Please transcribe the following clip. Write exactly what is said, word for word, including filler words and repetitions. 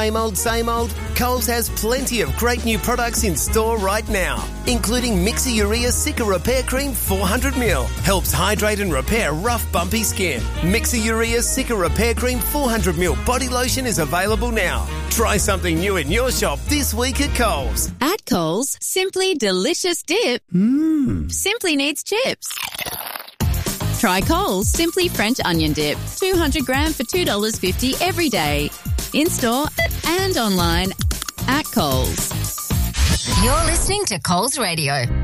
Same old, same old? Coles has plenty of great new products in store right now, including Mixer Urea Cica Repair Cream four hundred milliliters. Helps hydrate and repair rough, bumpy skin. Mixer Urea Cica Repair Cream four hundred milliliters body lotion is available now. Try something new in your shop this week at Coles. At Coles, simply delicious dip. Mmm. Simply needs chips. Try Coles Simply French Onion Dip. two hundred gram for two dollars fifty every day. In-store and online at Coles. You're listening to Coles Radio.